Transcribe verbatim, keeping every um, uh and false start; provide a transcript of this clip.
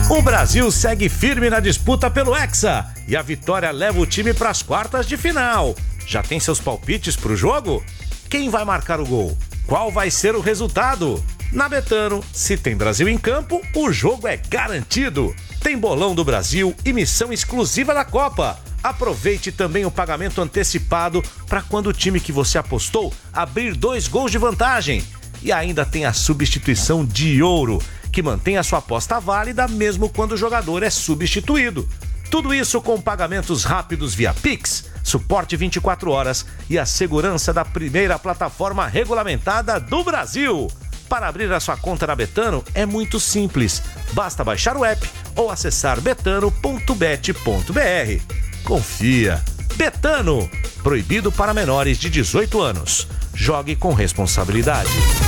O Brasil segue firme na disputa pelo Hexa e a vitória leva o time para as quartas de final. Já tem seus palpites pro jogo? Quem vai marcar o gol? Qual vai ser o resultado? Na Betano, se tem Brasil em campo, o jogo é garantido. Tem bolão do Brasil e missão exclusiva da Copa. Aproveite também o pagamento antecipado para quando o time que você apostou abrir dois gols de vantagem. E ainda tem a substituição de ouro, que mantém a sua aposta válida mesmo quando o jogador é substituído. Tudo isso com pagamentos rápidos via Pix, suporte vinte e quatro horas e a segurança da primeira plataforma regulamentada do Brasil. Para abrir a sua conta na Betano é muito simples. Basta baixar o app ou acessar betano ponto bet ponto br. Confia. Betano. Proibido para menores de dezoito anos. Jogue com responsabilidade.